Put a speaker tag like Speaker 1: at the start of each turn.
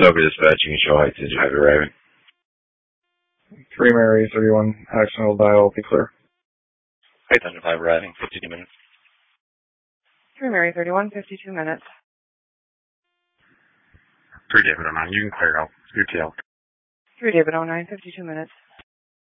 Speaker 1: Over dispatching, show heights and drive arriving.
Speaker 2: 3 Mary 31, accidental dial, be clear.
Speaker 3: Heights under 5 arriving, 52 minutes.
Speaker 4: 3 Mary 31, 52 minutes.
Speaker 5: 3 David 09, you can clear out. UTL.
Speaker 4: 3 David 09, 52 minutes.